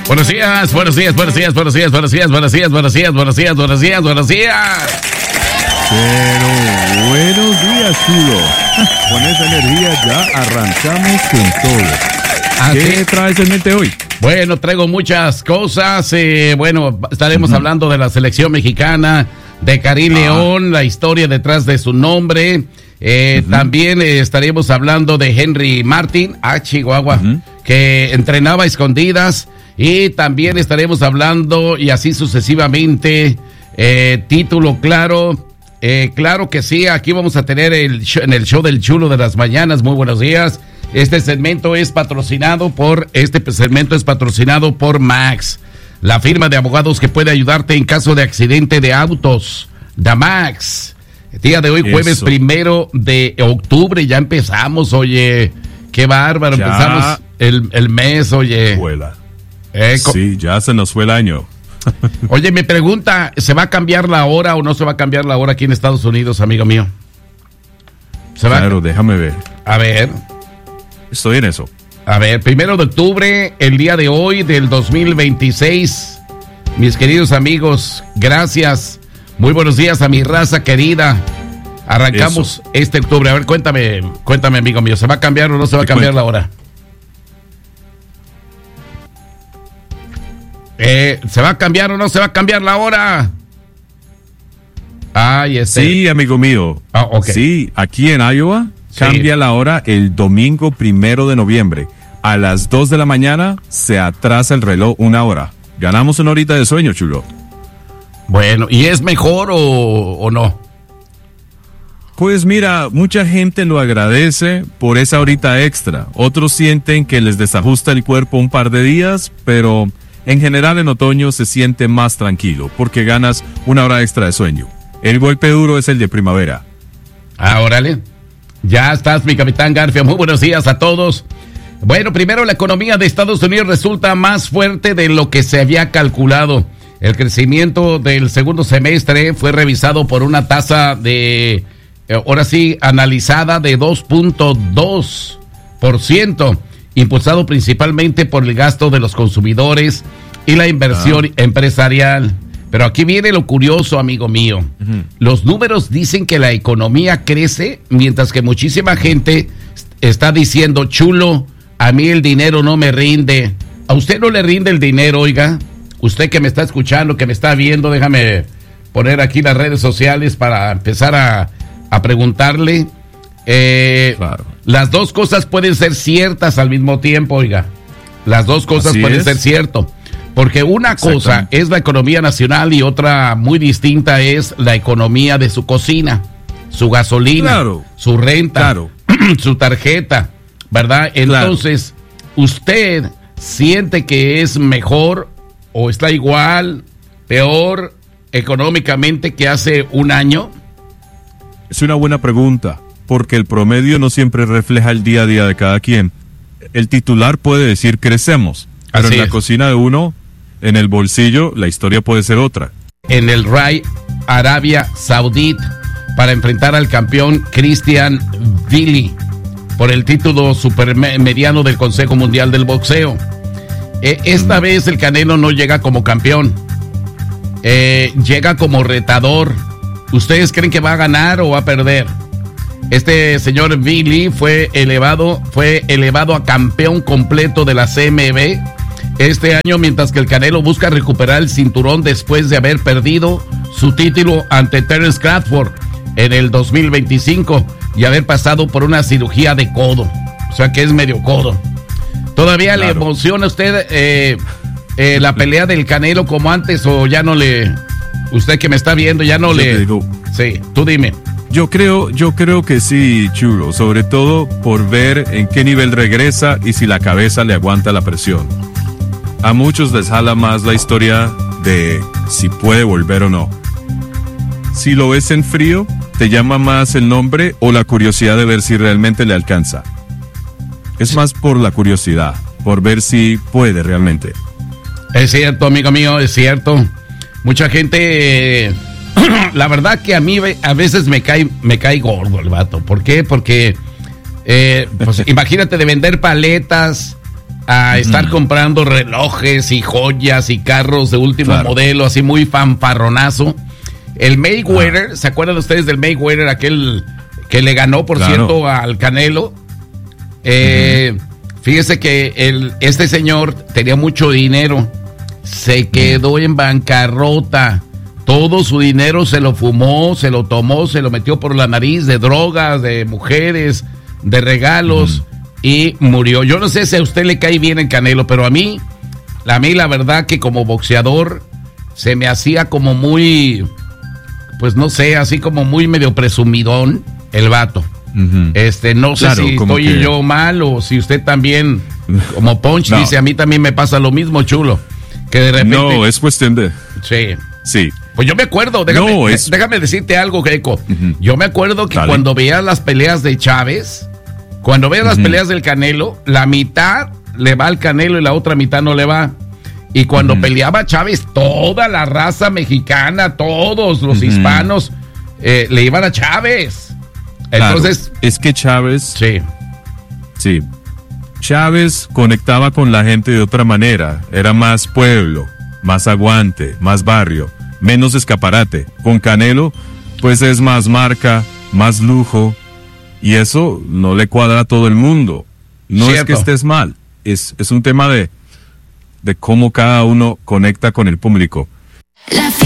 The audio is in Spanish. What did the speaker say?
Buenos días, buenos días, buenos días, buenos días, buenos días, buenos días, buenos días, buenos días, buenos días, buenos días. Pero buenos días, chulo. Con esa energía ya arrancamos con todo. ¿Qué traes en mente hoy? Bueno, traigo muchas cosas. Bueno, estaremos hablando de la selección mexicana, de Karim León, la historia detrás de su nombre. También estaremos hablando de Henry Martin, Chihuahua, que entrenaba a escondidas. Y también estaremos hablando, y así sucesivamente, título claro. Claro que sí, aquí vamos a tener en el show del Chulo de las mañanas. Muy buenos días. Este segmento es patrocinado por Max, la firma de abogados que puede ayudarte en caso de accidente de autos. Max. El día de hoy, jueves 1 de octubre, ya empezamos, oye. Qué bárbaro, ya empezamos el mes, oye. Vuela. Sí, ya se nos fue el año. Oye, me pregunta, ¿se va a cambiar la hora o no se va a cambiar la hora aquí en Estados Unidos, amigo mío? Claro, déjame ver. A ver. Estoy en eso. A ver, 1 de octubre, el día de hoy del 2026. Mis queridos amigos, gracias. Muy buenos días a mi raza querida. Arrancamos este octubre. A ver, cuéntame, amigo mío, ¿se va a cambiar o no se va a cambiar la hora? ¿Se va a cambiar o no se va a cambiar la hora? Sí, amigo mío. Okay. Sí, aquí en Iowa cambia la hora el domingo 1 de noviembre. A las 2 de la mañana se atrasa el reloj 1 hora. Ganamos una horita de sueño, chulo. Bueno, ¿y es mejor o no? Pues mira, mucha gente lo agradece por esa horita extra. Otros sienten que les desajusta el cuerpo un par de días, pero en general en otoño se siente más tranquilo porque ganas una hora extra de sueño. El golpe duro es el de primavera. Órale. Ya estás, mi capitán Garfio. Muy buenos días a todos. Bueno, primero, la economía de Estados Unidos resulta más fuerte de lo que se había calculado. El crecimiento del segundo semestre fue revisado por una tasa de, ahora sí, analizada de 2.2%, impulsado principalmente por el gasto de los consumidores y la inversión empresarial. Pero aquí viene lo curioso, amigo mío. Los números dicen que la economía crece, mientras que muchísima gente está diciendo, chulo, a mí el dinero no me rinde. ¿A usted no le rinde el dinero, oiga? Usted que me está escuchando, que me está viendo, déjame poner aquí las redes sociales para empezar a preguntarle. Claro. Las dos cosas pueden ser ciertas al mismo tiempo, oiga. Las dos cosas pueden ser ciertas. Porque una cosa es la economía nacional y otra muy distinta es la economía de su cocina, su gasolina, su renta, su tarjeta, ¿verdad? Entonces, ¿usted siente que es mejor o está igual, peor económicamente que hace un año? Es una buena pregunta, porque el promedio no siempre refleja el día a día de cada quien. El titular puede decir crecemos, pero en la cocina de uno, en el bolsillo, la historia puede ser otra. En el Ray Arabia Saudita, para enfrentar al campeón Christian Vili por el título supermediano del Consejo Mundial del Boxeo. Esta vez el Canelo no llega como campeón, llega como retador. ¿Ustedes creen que va a ganar o va a perder? Este señor Vili fue elevado a campeón completo de la CMB este año, mientras que el Canelo busca recuperar el cinturón después de haber perdido su título ante Terence Crawford en el 2025 y haber pasado por una cirugía de codo, o sea que es medio codo. ¿Todavía le emociona a usted la pelea del Canelo como antes o ya no le... Usted que me está viendo ya no le... Sí, tú dime. Yo creo que sí, chulo, sobre todo por ver en qué nivel regresa y si la cabeza le aguanta la presión. A muchos les jala más la historia de si puede volver o no. Si lo ves en frío, te llama más el nombre o la curiosidad de ver si realmente le alcanza. Es más por la curiosidad, por ver si puede realmente. Es cierto, amigo mío, es cierto. Mucha gente, la verdad que a mí a veces me cae gordo el vato. ¿Por qué? Porque, pues imagínate de vender paletas, a estar comprando relojes y joyas y carros de último modelo, así muy fanfarronazo. El Mayweather, ¿se acuerdan ustedes del Mayweather, aquel que le ganó, por cierto, al Canelo? Fíjese que este señor tenía mucho dinero, se quedó en bancarrota, todo su dinero se lo fumó, se lo tomó, se lo metió por la nariz de drogas, de mujeres, de regalos, y murió. Yo no sé si a usted le cae bien el Canelo, pero a mí la verdad que como boxeador se me hacía como muy, pues no sé, así como muy medio presumidón el vato. No sé si estoy yo mal o si usted también, como Punch dice, a mí también me pasa lo mismo, chulo, que de repente... No, es cuestión de... Sí. Pues yo me acuerdo, déjame decirte algo, Greco. Yo me acuerdo que cuando veía las peleas de Chávez, cuando veía las peleas del Canelo, la mitad le va al Canelo y la otra mitad no le va. Y cuando peleaba Chávez, toda la raza mexicana, todos los hispanos, le iban a Chávez. Entonces, es que Chávez... Sí. Chávez conectaba con la gente de otra manera. Era más pueblo, más aguante, más barrio, menos escaparate. Con Canelo, pues es más marca, más lujo. Y eso no le cuadra a todo el mundo. No es que estés mal. Es un tema de cómo cada uno conecta con el público.